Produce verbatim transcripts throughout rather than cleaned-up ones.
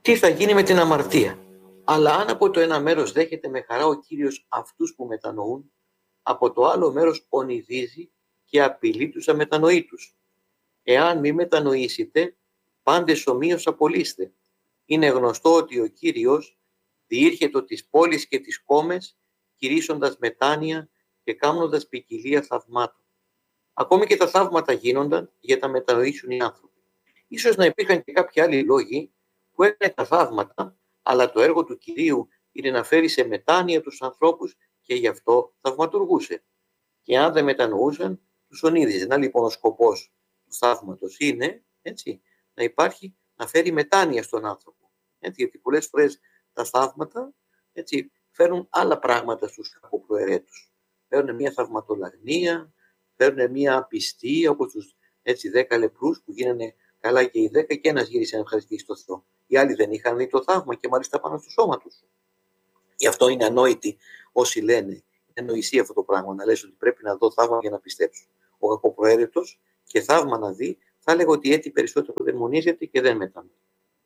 Τι θα γίνει με την αμαρτία? Αλλά αν από το ένα μέρος δέχεται με χαρά ο Κύριος αυτούς που μετανοούν, από το άλλο μέρος ονειδίζει και απειλεί τους αμετανοήτους. Εάν μη μετανοήσετε, πάντες ομοίως απολύστε. Είναι γνωστό ότι ο Κύριος διήρχετο τις πόλεις και τις κόμες, κηρύσσοντας μετάνοια και κάνοντας ποικιλία θαυμάτων. Ακόμη και τα θαύματα γίνονταν για να μετανοήσουν οι άνθρωποι. Ίσως να υπήρχαν και κάποιοι άλλοι λόγοι που έκανε τα θαύματα, αλλά το έργο του Κυρίου είναι να φέρει σε μετάνοια τους ανθρώπους και γι' αυτό θαυματουργούσε. Και αν δεν μετανοούσαν, τους ονείδιζε. Να λοιπόν ο σκοπός του θαύματος είναι έτσι, να υπάρχει, να φέρει μετάνοια στον άνθρωπο. Έτσι, γιατί πολλές φορές τα θαύματα έτσι, φέρνουν άλλα πράγματα στους κακοπροαιρέτους. Φέρνουν μια θαυματολαγνία, φέρνουν μια απιστία, όπως τους έτσι, δέκα λεπρούς που γίνανε καλά και οι δέκα και ένας γύρισε να ευχαριστήσει τον Θεό. Οι άλλοι δεν είχαν δει το θαύμα και μάλιστα πάνω στο σώμα τους. Γι' αυτό είναι ανόητοι όσοι λένε, είναι νοησία αυτό το πράγμα, να λες ότι πρέπει να δω θαύμα για να πιστέψω. Ο κακοπροαίρετος και θαύμα να δει, θα έλεγε ότι έτσι περισσότερο δαιμονίζεται και δεν μετανοεί.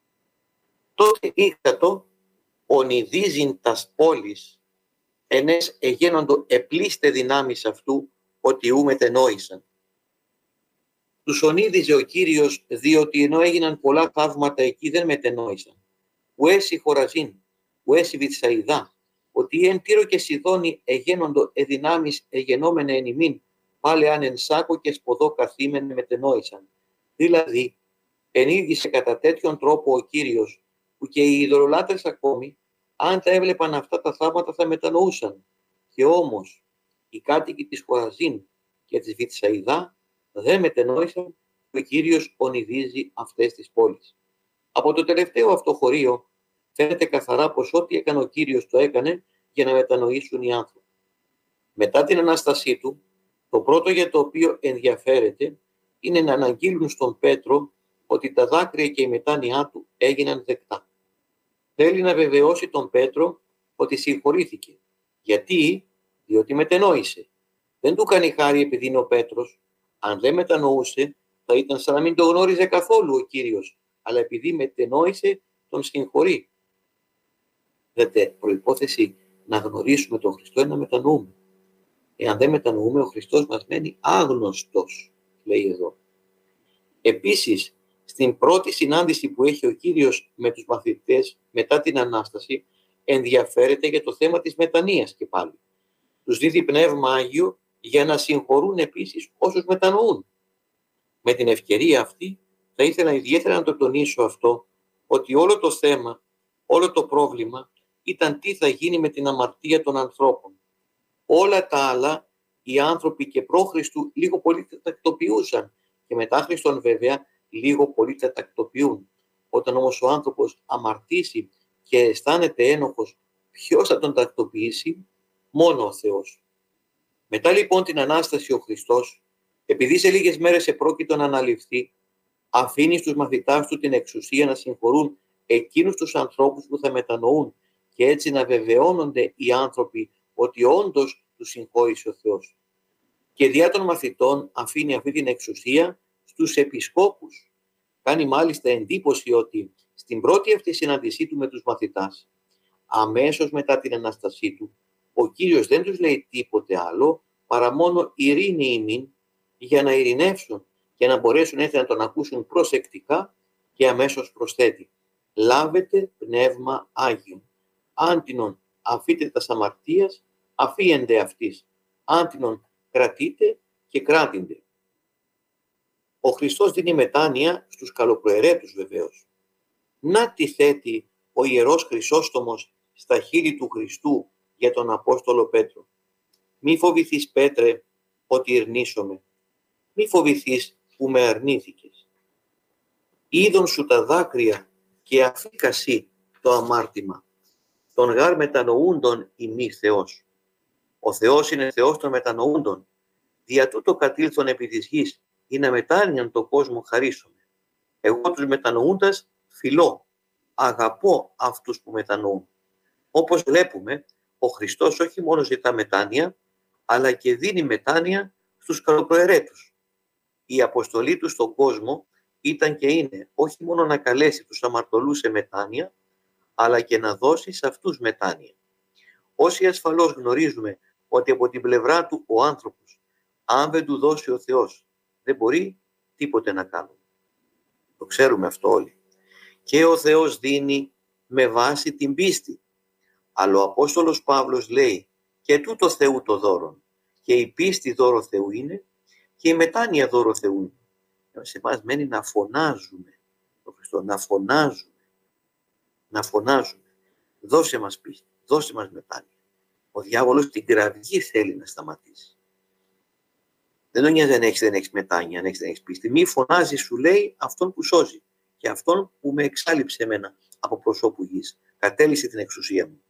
Τότε ήρθατο ονειδίζειν τας πόλης, ενές εγένοντο επλήστε δυνάμεις αυτού, ότι ου μετενόησαν. Τους ονείδιζε ο Κύριος, διότι ενώ έγιναν πολλά θαύματα εκεί δεν μετενόησαν. Ουέσι Χοραζίν, ουέσι Βηθσαϊδά, ότι εν Τύρο και Σιδώνη εγένοντο εδυνάμεις εγενόμενε εν ημίν, πάλι αν εν σάκο και σποδό καθήμενε μετενόησαν. Δηλαδή, ενήργησε κατά τέτοιον τρόπο ο Κύριος, που και οι ειδωλολάτρες ακόμη, αν τα έβλεπαν αυτά τα θαύματα θα μετανοούσαν. Και όμως, οι κάτοικοι της Χοραζίν και της Βηθσαϊδά δεν μετενόησαν και ο Κύριος ονειδίζει αυτές τις πόλεις. Από το τελευταίο αυτό χωρίο φαίνεται καθαρά πως ό,τι έκανε ο Κύριος το έκανε για να μετανοήσουν οι άνθρωποι. Μετά την Ανάστασή του, το πρώτο για το οποίο ενδιαφέρεται είναι να αναγγείλουν στον Πέτρο ότι τα δάκρυα και η μετάνοιά του έγιναν δεκτά. Θέλει να βεβαιώσει τον Πέτρο ότι συγχωρήθηκε. Γιατί? Διότι μετενόησε. Δεν του κάνει χάρη επειδή είναι ο Πέτρος. Αν δεν μετανοούσε, θα ήταν σαν να μην το γνώριζε καθόλου ο Κύριος. Αλλά επειδή μετενόησε, τον συγχωρεί. Δετε, προϋπόθεση να γνωρίσουμε τον Χριστό είναι να μετανοούμε. Εάν δεν μετανοούμε, ο Χριστός μας μένει άγνωστος, λέει εδώ. Επίσης, στην πρώτη συνάντηση που έχει ο Κύριος με τους μαθητές μετά την Ανάσταση, ενδιαφέρεται για το θέμα της μετανοίας και πάλι. Τους δίδει Πνεύμα Άγιο για να συγχωρούν επίσης όσους μετανοούν. Με την ευκαιρία αυτή θα ήθελα ιδιαίτερα να το τονίσω αυτό, ότι όλο το θέμα, όλο το πρόβλημα ήταν τι θα γίνει με την αμαρτία των ανθρώπων. Όλα τα άλλα οι άνθρωποι και προ Χριστού λίγο πολύ τα τακτοποιούσαν και μετά Χριστόν βέβαια λίγο πολύ τα τακτοποιούν. Όταν όμως ο άνθρωπος αμαρτήσει και αισθάνεται ένοχος, ποιος θα τον τακτοποιήσει? Μόνο ο Θεός. Μετά λοιπόν την Ανάσταση ο Χριστός, επειδή σε λίγες μέρες επρόκειτο να αναλυφθεί, αφήνει στους μαθητάς του την εξουσία να συγχωρούν εκείνους τους ανθρώπους που θα μετανοούν και έτσι να βεβαιώνονται οι άνθρωποι ότι όντως τους συγχώρησε ο Θεός. Και διά των μαθητών αφήνει αυτή την εξουσία στους επισκόπους. Κάνει μάλιστα εντύπωση ότι στην πρώτη αυτή συνάντησή του με τους μαθητάς, αμέσως μετά την Ανάστασή του, ο Κύριος δεν τους λέει τίποτε άλλο παρά μόνο ειρήνη ημίν, για να ειρηνεύσουν και να μπορέσουν έτσι να τον ακούσουν προσεκτικά, και αμέσως προσθέτει: λάβετε Πνεύμα Άγιον. Άντινον αφείτε τας αμαρτίας, αφίεντε αυτής. Άντινον κρατείτε και κράτηντε. Ο Χριστός δίνει μετάνοια στους καλοπροαιρέτους βεβαίως. Να τι θέτει ο Ιερός Χρυσόστομος στα χείλη του Χριστού για τον Απόστολο Πέτρο. Μη φοβηθείς, Πέτρε, ότι ειρνήσομαι. Μη φοβηθείς που με αρνήθηκες. Είδον σου τα δάκρυα και αφήκασι το αμάρτημα. Τον γάρ μετανοούντον ημί Θεός. Ο Θεός είναι Θεός των μετανοούντων. Δια τούτο κατήλθον επί της γης, ή να μετάνοιαν το κόσμο χαρίσομαι. Εγώ τους μετανοούντας φιλώ, αγαπώ αυτούς που μετανοούν. Όπως βλέπουμε, ο Χριστός όχι μόνο ζητά μετάνοια, αλλά και δίνει μετάνοια στους καλοπροαιρέτους. Η αποστολή του στον κόσμο ήταν και είναι όχι μόνο να καλέσει τους αμαρτωλούς σε μετάνοια, αλλά και να δώσει σε αυτούς μετάνοια. Όσοι ασφαλώς γνωρίζουμε ότι από την πλευρά του ο άνθρωπος, αν δεν του δώσει ο Θεός, δεν μπορεί τίποτε να κάνει. Το ξέρουμε αυτό όλοι. Και ο Θεός δίνει με βάση την πίστη. Αλλά ο Απόστολος Παύλος λέει και τούτο Θεού το δώρον. Και η πίστη δώρο Θεού είναι και η μετάνοια δώρο Θεού είναι. Σε εμάς μένει να φωνάζουμε τον Χριστό, να φωνάζουμε, να φωνάζουμε. Δώσε μας πίστη, δώσε μας μετάνοια. Ο διάβολος την κραυγή θέλει να σταματήσει. Δεν τον νοιάζει αν έχεις δεν έχεις μετάνοια, αν έχεις δεν έχεις πίστη. Μη φωνάζει, σου λέει, αυτόν που σώζει και αυτόν που με εξάλειψε εμένα από προσώπου γης. Κατέλυσε την εξουσία μου.